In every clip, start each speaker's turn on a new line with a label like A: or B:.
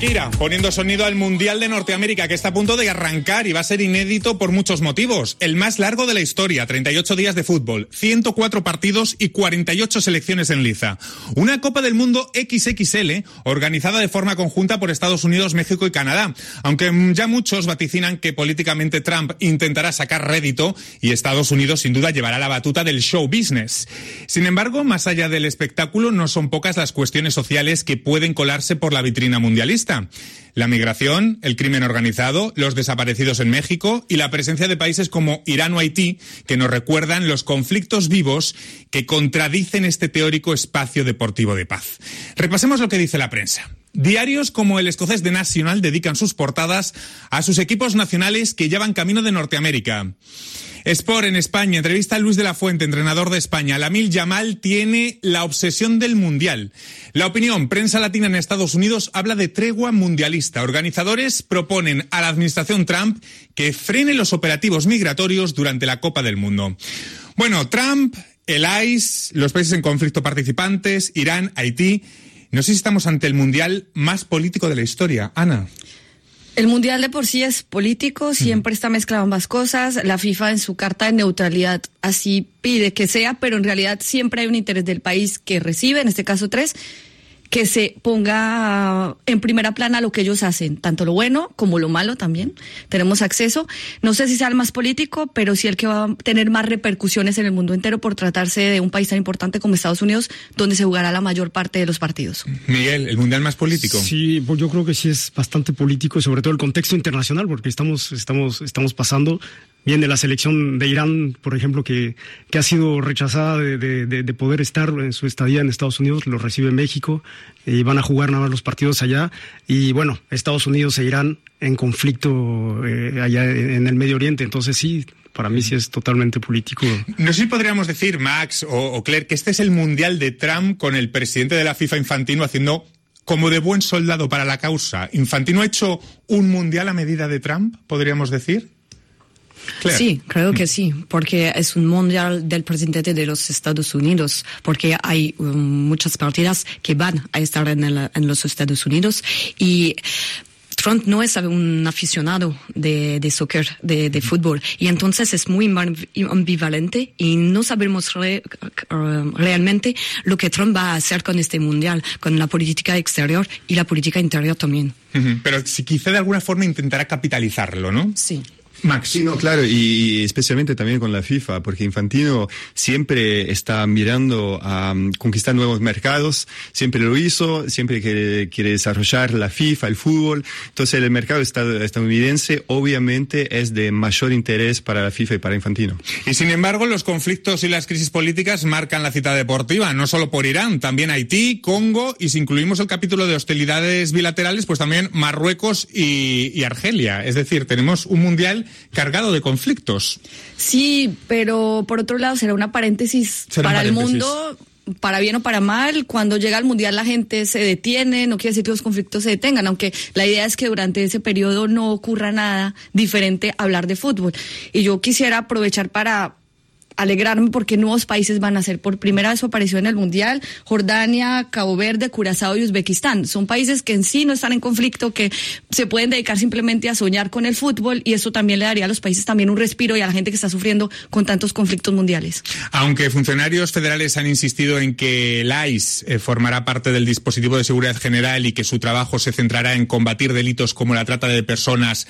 A: Shakira, poniendo sonido al Mundial de Norteamérica, que está a punto de arrancar y va a ser inédito por muchos motivos. El más largo de la historia, 38 días de fútbol, 104 partidos y 48 selecciones en liza. Una Copa del Mundo XXL, organizada de forma conjunta por Estados Unidos, México y Canadá. Aunque ya muchos vaticinan que políticamente Trump intentará sacar rédito y Estados Unidos sin duda llevará la batuta del show business. Sin embargo, más allá del espectáculo, no son pocas las cuestiones sociales que pueden colarse por la vitrina mundialista. La migración, el crimen organizado, los desaparecidos en México y la presencia de países como Irán o Haití, que nos recuerdan los conflictos vivos que contradicen este teórico espacio deportivo de paz. Repasemos lo que dice la prensa. Diarios como el escocés The National dedican sus portadas a sus equipos nacionales que ya van camino de Norteamérica. Sport en España, entrevista a Luis de la Fuente, entrenador de España. Lamine Yamal tiene la obsesión del Mundial. La Opinión, prensa latina en Estados Unidos, habla de tregua mundialista. Organizadores proponen a la administración Trump que frene los operativos migratorios durante la Copa del Mundo. Bueno, Trump, el ICE, los países en conflicto participantes, Irán, Haití. No sé si estamos ante el Mundial más político de la historia. Ana.
B: El Mundial de por sí es político, siempre está mezclado ambas cosas. La FIFA en su carta de neutralidad así pide que sea, pero en realidad siempre hay un interés del país que recibe, en este caso 3, que se ponga en primera plana lo que ellos hacen, tanto lo bueno como lo malo también. Tenemos acceso, no sé si sea el más político, pero sí el que va a tener más repercusiones en el mundo entero por tratarse de un país tan importante como Estados Unidos, donde se jugará la mayor parte de los partidos.
A: Miguel, ¿el Mundial más político?
C: Sí, pues yo creo que sí es bastante político, sobre todo el contexto internacional, porque estamos pasando bien de la selección de Irán, por ejemplo, que ha sido rechazada de poder estar en su estadía en Estados Unidos, lo recibe México, y van a jugar nada más los partidos allá, y bueno, Estados Unidos e Irán en conflicto allá en el Medio Oriente, entonces sí, para mí sí es totalmente político.
A: No sé si podríamos decir, Max o Claire, que este es el Mundial de Trump con el presidente de la FIFA, Infantino, haciendo como de buen soldado para la causa. ¿Infantino ha hecho un Mundial a medida de Trump, podríamos decir? Claire.
D: Sí, creo que sí, porque es un mundial del presidente de los Estados Unidos, porque hay muchas partidas que van a estar en los Estados Unidos y Trump no es un aficionado de soccer, de fútbol, y entonces es muy ambivalente y no sabemos realmente lo que Trump va a hacer con este mundial, con la política exterior y la política interior también.
A: Pero si quizá de alguna forma intentará capitalizarlo, ¿no?
D: Sí.
A: Max.
E: Sí, no, claro, y especialmente también con la FIFA, porque Infantino siempre está mirando a conquistar nuevos mercados, siempre lo hizo, siempre quiere desarrollar la FIFA, el fútbol. Entonces el mercado estadounidense obviamente es de mayor interés para la FIFA y para Infantino.
A: Y sin embargo, los conflictos y las crisis políticas marcan la cita deportiva, no solo por Irán, también Haití, Congo, y si incluimos el capítulo de hostilidades bilaterales, pues también Marruecos y Argelia. Es decir, tenemos un mundial cargado de conflictos.
B: Sí, pero por otro lado será una paréntesis para el mundo, para bien o para mal. Cuando llega el Mundial la gente se detiene, no quiere decir que los conflictos se detengan, aunque la idea es que durante ese periodo no ocurra nada diferente a hablar de fútbol. Y yo quisiera aprovechar para alegrarme porque nuevos países van a ser por primera vez su aparición en el Mundial: Jordania, Cabo Verde, Curazao y Uzbekistán. Son países que en sí no están en conflicto, que se pueden dedicar simplemente a soñar con el fútbol, y eso también le daría a los países también un respiro y a la gente que está sufriendo con tantos conflictos mundiales.
A: Aunque funcionarios federales han insistido en que el ICE formará parte del dispositivo de seguridad general y que su trabajo se centrará en combatir delitos como la trata de personas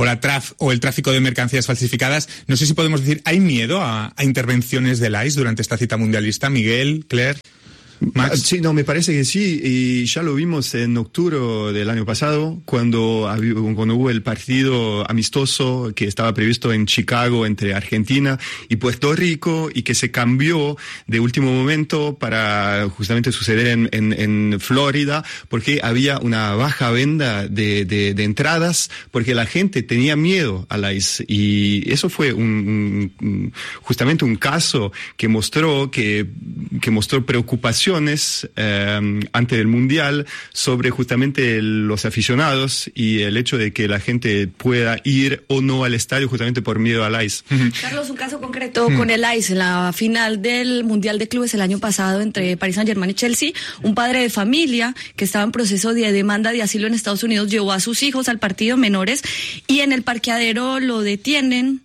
A: o el tráfico de mercancías falsificadas, no sé si podemos decir, ¿hay miedo a intervenciones del ICE durante esta cita mundialista? Miguel, Claire, Max.
E: Sí, no, me parece que sí, y ya lo vimos en octubre del año pasado, cuando hubo el partido amistoso que estaba previsto en Chicago entre Argentina y Puerto Rico, y que se cambió de último momento para justamente suceder en Florida, porque había una baja venta de entradas, porque la gente tenía miedo a la ICE, y eso fue justamente un caso que mostró preocupación discusiones antes del Mundial sobre justamente los aficionados y el hecho de que la gente pueda ir o no al estadio justamente por miedo al ICE.
B: Carlos, un caso concreto con el ICE en la final del Mundial de Clubes el año pasado entre Paris Saint-Germain y Chelsea. Un padre de familia que estaba en proceso de demanda de asilo en Estados Unidos llevó a sus hijos al partido, menores, y en el parqueadero lo detienen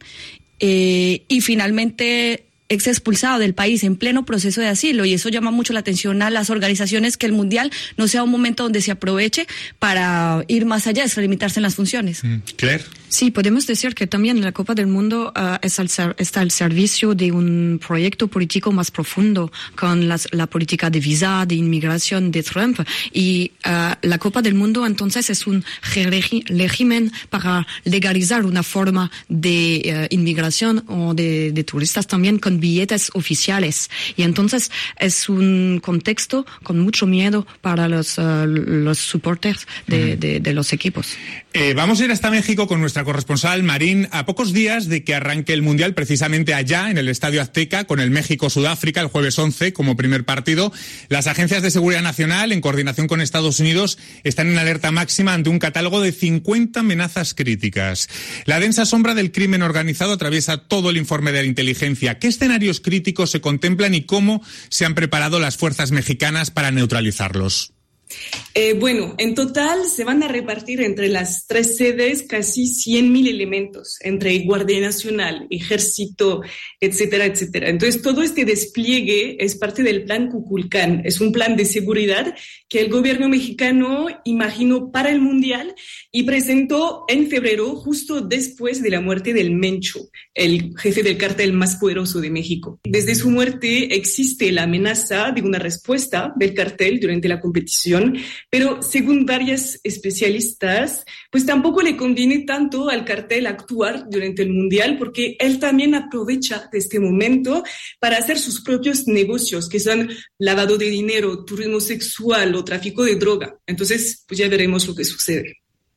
B: y finalmente es expulsado del país en pleno proceso de asilo, y eso llama mucho la atención a las organizaciones, que el Mundial no sea un momento donde se aproveche para ir más allá, extralimitarse en las funciones.
A: Claire.
D: Sí, podemos decir que también la Copa del Mundo está al servicio de un proyecto político más profundo con la política de visa, de inmigración de Trump, y la Copa del Mundo entonces es un régimen para legalizar una forma de inmigración o de turistas también con billetes oficiales, y entonces es un contexto con mucho miedo para los supporters de los equipos.
A: Vamos a ir hasta México con nuestra corresponsal Marín, a pocos días de que arranque el Mundial, precisamente allá en el Estadio Azteca, con el México-Sudáfrica el jueves 11 como primer partido. Las agencias de seguridad nacional, en coordinación con Estados Unidos, están en alerta máxima ante un catálogo de 50 amenazas críticas. La densa sombra del crimen organizado atraviesa todo el informe de la inteligencia. ¿Qué escenarios críticos se contemplan y cómo se han preparado las fuerzas mexicanas para neutralizarlos?
F: Bueno, en total se van a repartir entre las 3 sedes casi 100.000 elementos, entre Guardia Nacional, Ejército, etcétera, etcétera. Entonces, todo este despliegue es parte del Plan Kukulcán. Es un plan de seguridad que el gobierno mexicano imaginó para el Mundial y presentó en febrero, justo después de la muerte del Mencho, el jefe del cártel más poderoso de México. Desde su muerte existe la amenaza de una respuesta del cártel durante la competición, pero según varias especialistas, pues tampoco le conviene tanto al cartel actuar durante el Mundial, porque él también aprovecha de este momento para hacer sus propios negocios, que son lavado de dinero, turismo sexual o tráfico de droga. Entonces, pues ya veremos lo que sucede.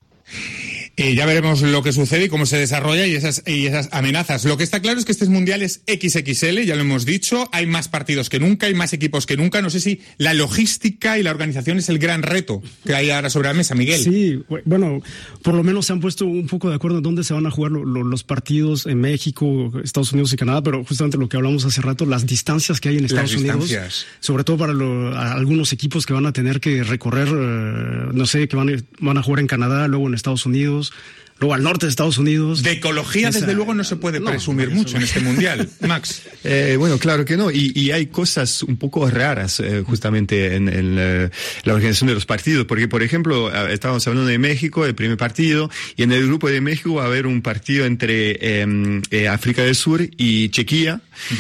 A: Ya veremos lo que sucede y cómo se desarrolla y esas amenazas. Lo que está claro es que este Mundial es XXL, ya lo hemos dicho, hay más partidos que nunca, hay más equipos que nunca. No sé si la logística y la organización es el gran reto que hay ahora sobre la mesa, Miguel.
C: Sí, bueno, por lo menos se han puesto un poco de acuerdo en dónde se van a jugar los partidos en México, Estados Unidos y Canadá, pero justamente lo que hablamos hace rato, las distancias que hay en Estados Unidos, sobre todo para algunos equipos que van a tener que recorrer, no sé, que van a jugar en Canadá, luego en Estados Unidos, luego al norte de Estados Unidos.
A: De ecología, desde luego, no se puede presumir mucho en este Mundial. Max.
E: Bueno, claro que no. Y hay cosas un poco raras justamente en la organización de los partidos. Porque, por ejemplo, estábamos hablando de México, el primer partido, y en el grupo de México va a haber un partido entre África del Sur y Chequia.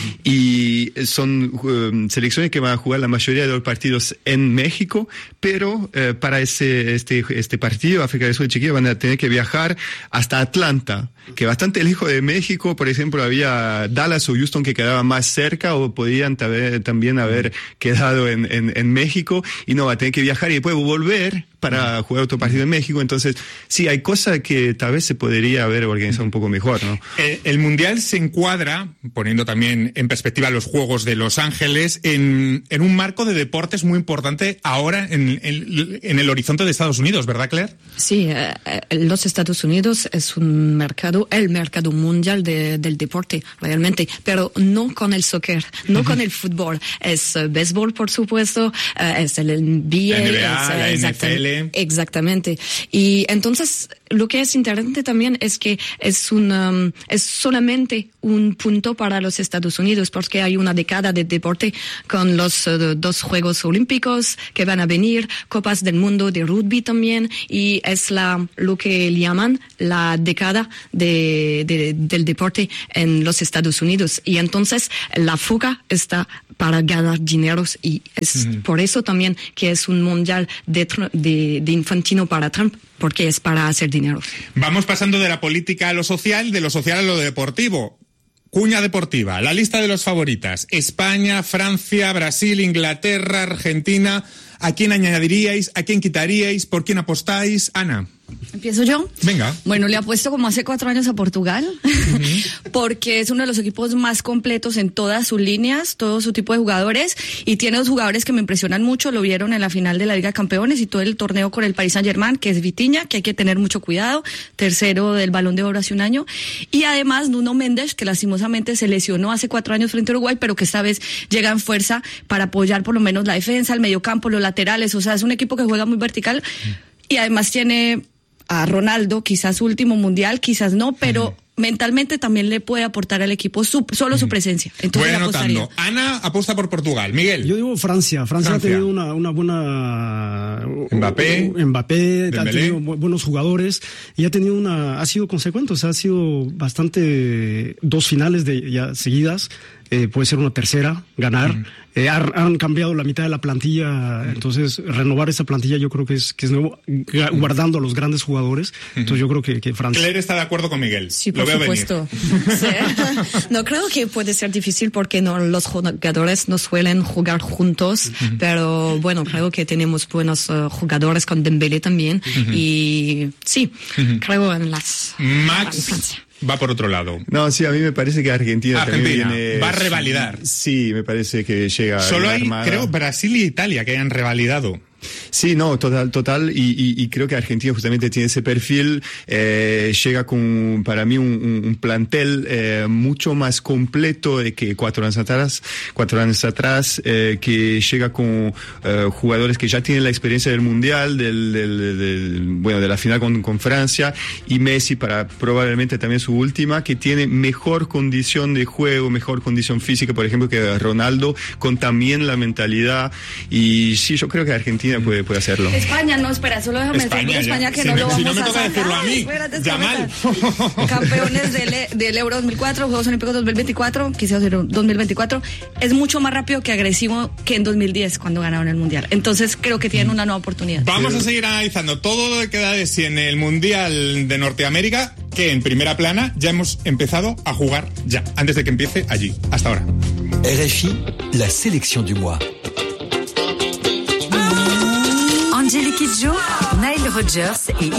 E: Y son selecciones que van a jugar la mayoría de los partidos en México, pero para este partido, África del Sur y Chequia van a tener que viajar hasta Atlanta, que bastante lejos de México. Por ejemplo, había Dallas o Houston que quedaban más cerca, o podían también haber quedado en México, y no, va a tener que viajar y después volver para jugar otro partido en México. Entonces, sí, hay cosas que tal vez se podría haber organizado un poco mejor, ¿no?
A: El Mundial se encuadra, poniendo también en perspectiva los Juegos de Los Ángeles, en un marco de deportes muy importante ahora en el horizonte de Estados Unidos, ¿verdad, Claire?
D: Sí, los Estados Unidos es el mercado mundial del deporte, realmente, pero no con el soccer, no con el fútbol. Es béisbol, por supuesto, es el NBA,
A: la NFL.
D: Exactamente. Y entonces, lo que es interesante también es que es solamente un punto para los Estados Unidos, porque hay una década de deporte con los 2 Juegos Olímpicos que van a venir, Copas del Mundo de rugby también, y es lo que llaman la década del deporte en los Estados Unidos. Y entonces la foca está para ganar dineros, y es por eso también que es un mundial de Infantino para Trump, porque es para hacer dinero.
A: Vamos pasando de la política a lo social, de lo social a lo deportivo. Cuña deportiva, la lista de los favoritas: España, Francia, Brasil, Inglaterra, Argentina. ¿A quién añadiríais? ¿A quién quitaríais? ¿Por quién apostáis? Ana.
B: ¿Empiezo yo?
A: Venga.
B: Bueno, le apuesto como hace 4 años a Portugal, porque es uno de los equipos más completos en todas sus líneas, todo su tipo de jugadores, y tiene 2 jugadores que me impresionan mucho, lo vieron en la final de la Liga de Campeones y todo el torneo con el Paris Saint-Germain, que es Vitinha, que hay que tener mucho cuidado, tercero del Balón de Oro hace un año, y además Nuno Mendes, que lastimosamente se lesionó hace 4 años frente a Uruguay, pero que esta vez llega en fuerza para apoyar por lo menos la defensa, el mediocampo, los laterales, o sea, es un equipo que juega muy vertical, y además tiene a Ronaldo, quizás su último mundial, quizás no, pero mentalmente también le puede aportar al equipo solo su presencia. Entonces
A: voy anotando. Ana apuesta por Portugal. Miguel.
C: Yo digo Francia. Francia ha tenido una buena...
A: Mbappé,
C: ha tenido buenos jugadores y ha sido consecuente, o sea, ha sido bastante 2 finales ya seguidas. Puede ser una tercera, ganar. Han cambiado la mitad de la plantilla, entonces renovar esa plantilla yo creo que es nuevo, guardando a los grandes jugadores. Entonces yo creo que Francia.
A: Claire está de acuerdo con Miguel.
D: Sí, por supuesto. Sí. No, creo que puede ser difícil porque los jugadores no suelen jugar juntos, pero bueno, creo que tenemos buenos jugadores con Dembélé también y sí, creo en Francia.
A: Va por otro lado.
E: No, sí, a mí me parece que Argentina también viene,
A: va a revalidar.
E: Sí, me parece que llega.
A: Solo hay, creo, Brasil y Italia que hayan revalidado.
E: Sí, no, total, y creo que Argentina justamente tiene ese perfil, llega con, para mí, un plantel mucho más completo que 4 años atrás, que llega con jugadores que ya tienen la experiencia del Mundial, de la final con Francia, y Messi para probablemente también su última, que tiene mejor condición de juego, mejor condición física, por ejemplo, que Ronaldo, con también la mentalidad, y sí, yo creo que Argentina puede hacerlo.
B: España, no, espera, solo déjame decir España que no lo vamos a sacar.
A: Si no me toca decirlo a mí, Yamal.
B: Campeones del Euro 2004, Juegos Olímpicos 2024, quizás 2024, es mucho más rápido que agresivo que en 2010 cuando ganaron el Mundial. Entonces creo que tienen una nueva oportunidad.
A: Vamos a seguir analizando todo lo que da de sí en el Mundial de Norteamérica, que en primera plana ya hemos empezado a jugar ya, antes de que empiece allí. Hasta ahora.
G: RFI, la sélection du mois.
H: Angélique Kidjo, Nile Rodgers et